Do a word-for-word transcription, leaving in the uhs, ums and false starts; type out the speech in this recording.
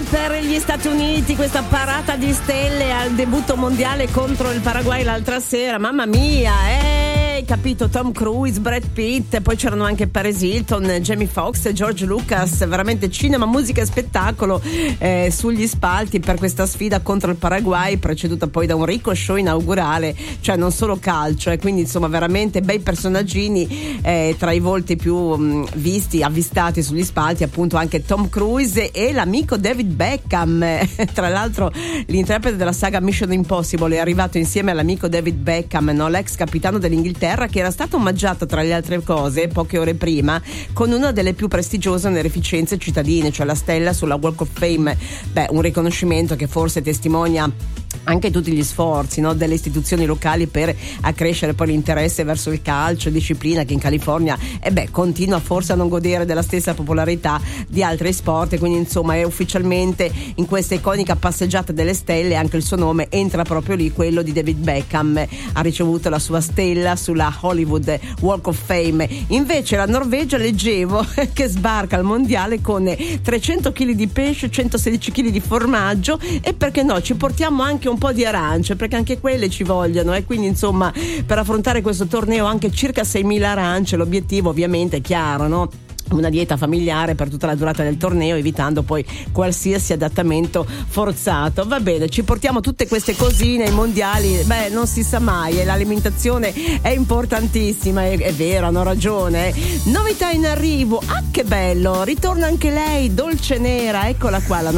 per gli Stati Uniti, questa parata di stelle al debutto mondiale contro il Paraguay l'altra sera. Mamma mia, eh, capito? Tom Cruise, Brad Pitt, poi c'erano anche Paris Hilton, Jamie Foxx, George Lucas, veramente cinema, musica e spettacolo eh, sugli spalti per questa sfida contro il Paraguay, preceduta poi da un ricco show inaugurale, cioè non solo calcio, e eh, quindi insomma veramente bei personaggini, eh, tra i volti più mh, visti, avvistati sugli spalti, appunto anche Tom Cruise e l'amico David Beckham. Tra l'altro l'interprete della saga Mission Impossible è arrivato insieme all'amico David Beckham, no? L'ex capitano dell'Inghilterra, che era stato omaggiato tra le altre cose poche ore prima con una delle più prestigiose onorificenze cittadine, cioè la stella sulla Walk of Fame. Beh, un riconoscimento che forse testimonia anche tutti gli sforzi, no, delle istituzioni locali per accrescere poi l'interesse verso il calcio, disciplina che in California eh beh, continua forse a non godere della stessa popolarità di altri sport, e quindi insomma è ufficialmente in questa iconica passeggiata delle stelle anche il suo nome entra proprio lì, quello di David Beckham. Ha ricevuto la sua stella sulla Hollywood Walk of Fame. Invece la Norvegia, leggevo, che sbarca al mondiale con trecento chili di pesce, centosedici chili di formaggio, e perché no, ci portiamo anche un po' di arance, perché anche quelle ci vogliono, e quindi insomma per affrontare questo torneo anche circa seimila arance. L'obiettivo ovviamente è chiaro, no? Una dieta familiare per tutta la durata del torneo, evitando poi qualsiasi adattamento forzato. Va bene, ci portiamo tutte queste cosine ai mondiali, beh, non si sa mai, e l'alimentazione è importantissima, è, è vero, hanno ragione. Novità in arrivo, ah che bello, ritorna anche lei, Dolce Nera, eccola qua, la